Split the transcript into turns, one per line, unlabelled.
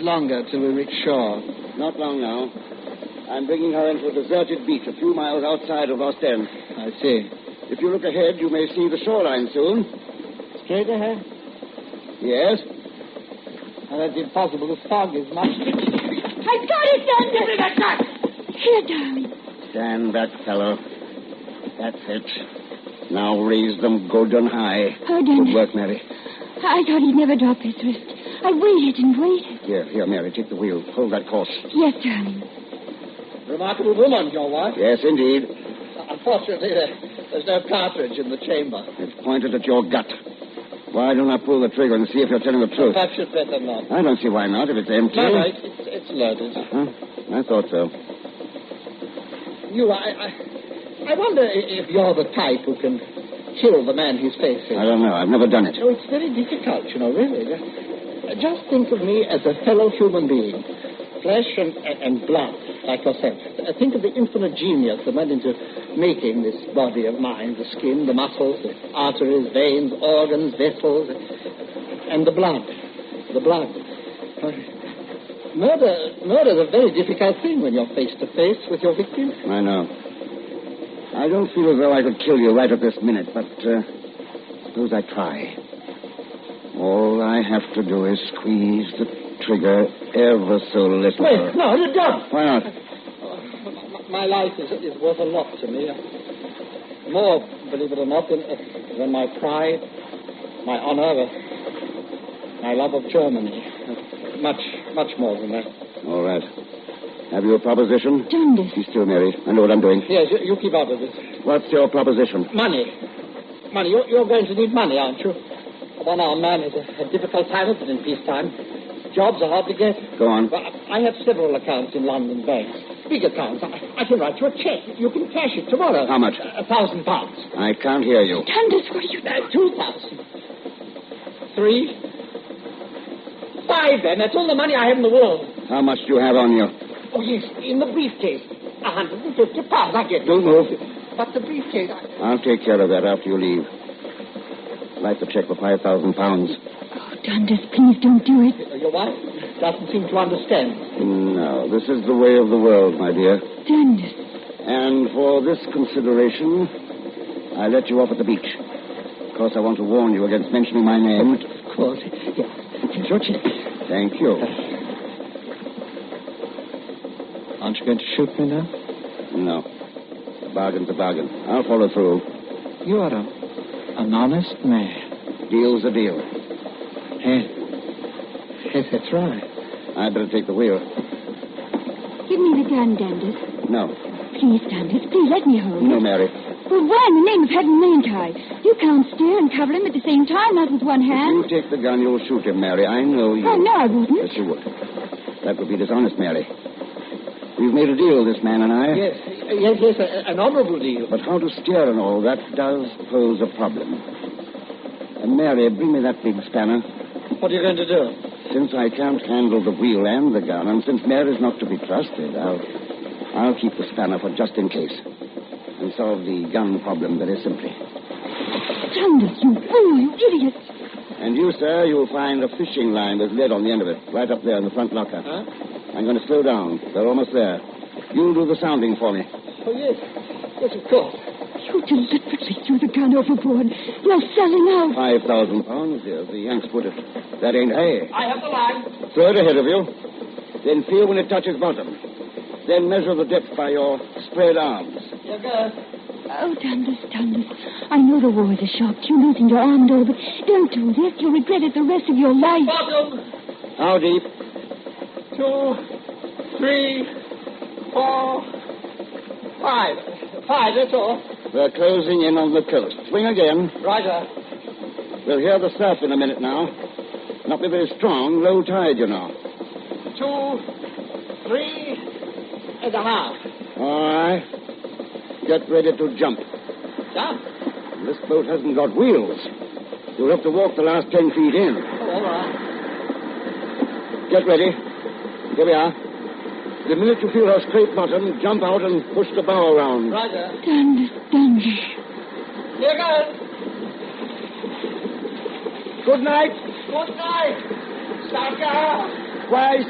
longer till we reach shore?
Not long now. I'm bringing her into a deserted beach a few miles outside of Ostend.
I see.
If you look ahead, you may see the shoreline soon.
Straight ahead?
Yes?
Well, that's impossible. The fog is much...
I got it, Dundas! Here, darling.
Stand back, fellow. That's it. Now raise them good and high.
Oh, Dundas.
Good work, Mary.
I thought he'd never drop his wrist. I waited and waited.
Here, Mary, take the wheel. Hold that course.
Yes, darling.
Remarkable woman, your wife.
Yes, indeed.
Unfortunately, there's no cartridge in the chamber.
It's pointed at your gut. Why don't I pull the trigger and see if you're telling the truth?
Perhaps you'd better not.
I don't see why not, if it's empty.
No, it's loaded.
Huh? I thought so.
I wonder if you're the type who can kill the man he's facing.
I don't know. I've never done it.
No, it's very difficult, really. Just think of me as a fellow human being. Flesh and blood, like yourself. Think of the infinite genius that went into making this body of mine. The skin, the muscles, the arteries, veins, organs, vessels, and the blood. The blood. Murder's a very difficult thing when you're face to face with your victim.
I know. I don't feel as though I could kill you right at this minute, but suppose I try. All I have to do is squeeze the trigger ever so little.
Wait, no, you don't.
Why not?
My life is worth a lot to me. More, believe it or not, than my pride, my honor, my love of Germany. Much more than that.
All right. Have you a proposition?
Dundas.
Be still, Mary. I know what I'm doing.
Yes, you keep out of this.
What's your proposition?
Money. You're going to need money, aren't you? A one-armed man is a difficult time of it in peacetime. Jobs are hard to get.
Go on.
Well, I have several accounts in London banks. Big accounts. I can write you a check. You can cash it tomorrow.
How much?
£1,000.
I can't hear you.
Dundas, what are you...
2,000. 3. 5, then. That's all the money I have in the world.
How much do you have on you?
Oh, yes, in the briefcase. £150. I get it.
Don't move.
But the briefcase...
I'll take care of that after you leave. Write the check for £5,000.
Oh, Dundas, please don't do it.
Your wife doesn't seem to understand.
No, this is the way of the world, my dear.
Dundas.
And for this consideration, I let you off at the beach. Of course, I want to warn you against mentioning my name.
Of course. Yes. Here's your check.
Thank you.
Aren't you going to shoot me now?
No. A bargain's a bargain. I'll follow through.
You are an honest man.
Deal's a deal.
Yes, that's right.
I'd better take the wheel.
Give me the gun, Dundas.
No.
Please, Dundas, please let me hold
No,
it.
Mary.
Well, why in the name of heaven mayn't I? You can't steer and cover him at the same time, not with one hand.
If you take the gun, you'll shoot him, Mary. I know you.
Oh, no, I wouldn't.
Yes, you would. That would be dishonest, Mary. We've made a deal, this man and I.
Yes, an honorable deal.
But how to steer and all, that does pose a problem. And Mary, bring me that big spanner.
What are you going to do?
Since I can't handle the wheel and the gun, and since Mary's not to be trusted, I'll keep the spanner for just in case. And solve the gun problem very simply.
Dundas, you fool, you idiot.
And you, sir, you'll find a fishing line with lead on the end of it, right up there in the front locker.
Huh?
I'm going to slow down. They're almost there. You'll do the sounding for me.
Oh, yes. Yes, of course.
You deliberately threw the gun overboard. You're selling out.
£5,000, dear. The Yanks put it. That ain't hay.
I have the line.
Throw it ahead of you. Then feel when it touches bottom. Then measure the depth by your spread arms.
You go.
Oh, Dundas. I know the war is a shock. You losing your arm, though, but don't do this. You'll regret it the rest of your life.
Bottom.
How deep?
2, 3, 4, 5. 5, that's all.
We're closing in on the coast. Swing again.
Roger.
We'll hear the surf in a minute now. Not be very strong. Low tide, you know.
2, 3 and a half.
All right. Get ready to jump.
Jump?
This boat hasn't got wheels. You'll have to walk the last 10 feet in.
Oh, all right.
Get ready. Here we are. The minute you feel her straight bottom, jump out and push the bow around.
Roger.
Dundas.
Here goes.
Good night.
Good night. Sucker.
Why,